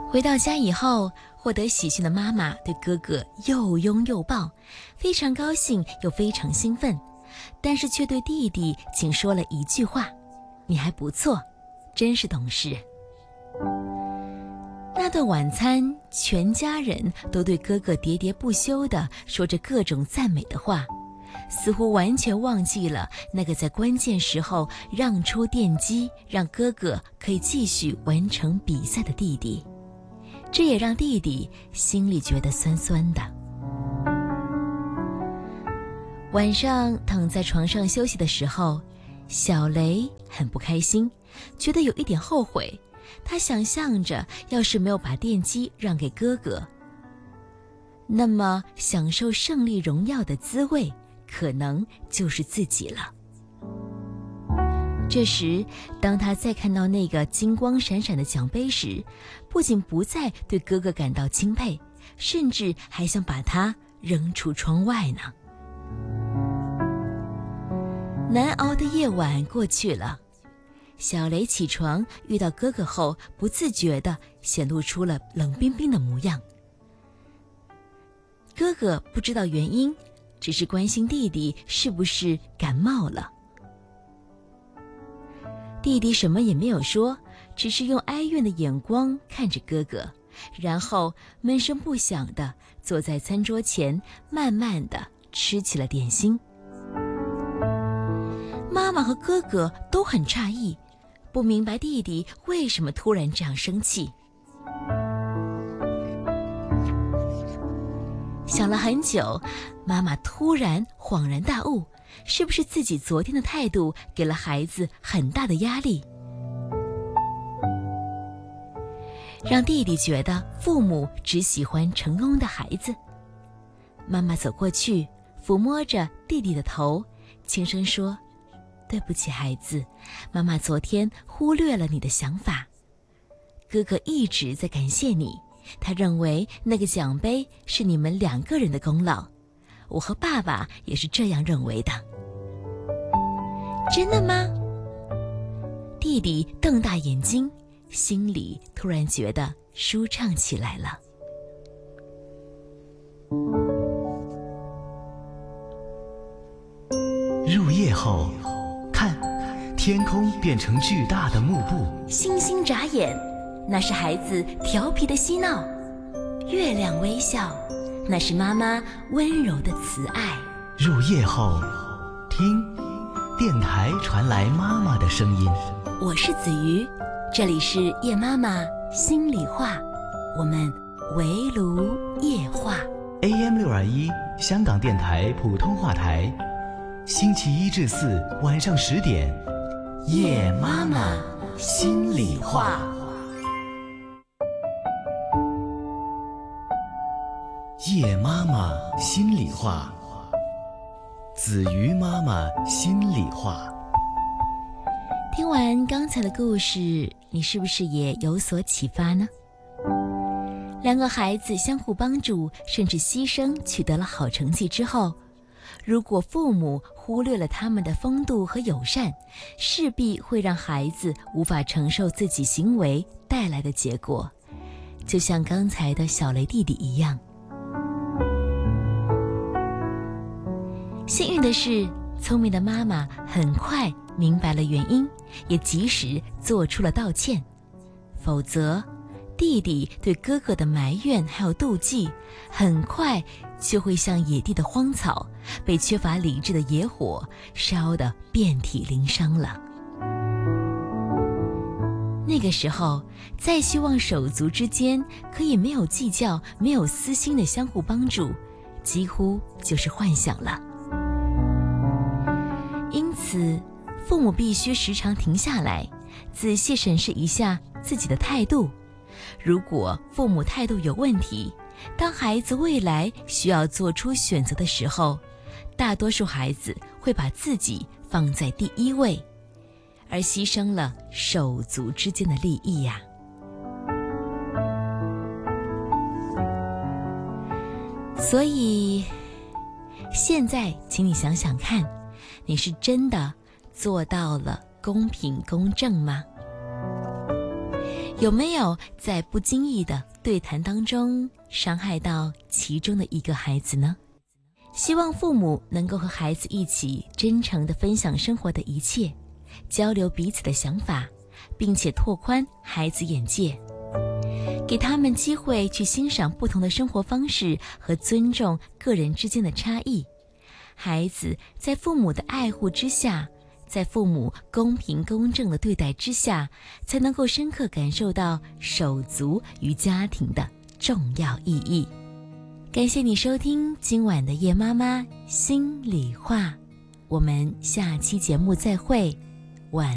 回到家以后，获得喜讯的妈妈对哥哥又拥又抱，非常高兴又非常兴奋，但是却对弟弟仅说了一句话：你还不错，真是懂事。那顿晚餐，全家人都对哥哥喋喋不休地说着各种赞美的话，似乎完全忘记了那个在关键时候让出电机，让哥哥可以继续完成比赛的弟弟。这也让弟弟心里觉得酸酸的。晚上躺在床上休息的时候，小雷很不开心，觉得有一点后悔。他想象着要是没有把电机让给哥哥，那么享受胜利荣耀的滋味可能就是自己了。这时，当他再看到那个金光闪闪的奖杯时，不仅不再对哥哥感到钦佩，甚至还想把它扔出窗外呢。难熬的夜晚过去了，小雷起床遇到哥哥后，不自觉地显露出了冷冰冰的模样。哥哥不知道原因，只是关心弟弟是不是感冒了。弟弟什么也没有说，只是用哀怨的眼光看着哥哥，然后闷声不响地坐在餐桌前，慢慢地吃起了点心。妈妈和哥哥都很诧异，不明白弟弟为什么突然这样生气。想了很久，妈妈突然恍然大悟，是不是自己昨天的态度给了孩子很大的压力，让弟弟觉得父母只喜欢成功的孩子？妈妈走过去，抚摸着弟弟的头，轻声说：对不起孩子，妈妈昨天忽略了你的想法。哥哥一直在感谢你，他认为那个奖杯是你们2个人的功劳，我和爸爸也是这样认为的。真的吗？弟弟瞪大眼睛，心里突然觉得舒畅起来了。 入夜后，看，天空变成巨大的幕布， 星星眨眼，那是孩子调皮的嬉闹；月亮微笑，那是妈妈温柔的慈爱。 入夜后，听，电台传来妈妈的声音。 我是子瑜，这里是夜妈妈心里话，我们围炉夜话。 AM621 香港电台普通话台，星期1至4晚上10点，夜妈妈心里话。夜妈妈心里话，子瑜妈妈心里话。 听完刚才的故事，你是不是也有所启发呢？2个孩子相互帮助，甚至牺牲，取得了好成绩之后，如果父母忽略了他们的风度和友善，势必会让孩子无法承受自己行为带来的结果，就像刚才的小雷弟弟一样。幸运的是，聪明的妈妈很快明白了原因，也及时做出了道歉，否则弟弟对哥哥的埋怨还有妒忌，很快就会像野地的荒草，被缺乏理智的野火烧得遍体鳞伤了。那个时候，再希望手足之间可以没有计较、没有私心的相互帮助，几乎就是幻想了。因此，父母必须时常停下来，仔细审视一下自己的态度。如果父母态度有问题，当孩子未来需要做出选择的时候，大多数孩子会把自己放在第一位，而牺牲了手足之间的利益呀。所以，现在请你想想看，你是真的做到了公平公正吗？ 有没有在不经意的对谈当中伤害到其中的一个孩子呢？希望父母能够和孩子一起真诚地分享生活的一切，交流彼此的想法，并且拓宽孩子眼界，给他们机会去欣赏不同的生活方式和尊重个人之间的差异。孩子在父母的爱护之下，在父母公平公正的对待之下，才能够深刻感受到手足与家庭的重要意义。感谢你收听今晚的夜妈妈心里话，我们下期节目再会。